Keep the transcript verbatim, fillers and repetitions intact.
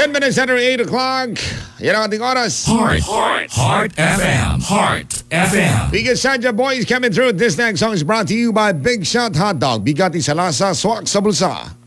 ten minutes after eight o'clock. Yan ang ating oras. Heart, Heart, Heart F M, Heart F M. Bigas Sadya Boys coming through. This next song is brought to you by Big Shot Hot Dog. Bigati sa lasa, swak sa bulsa.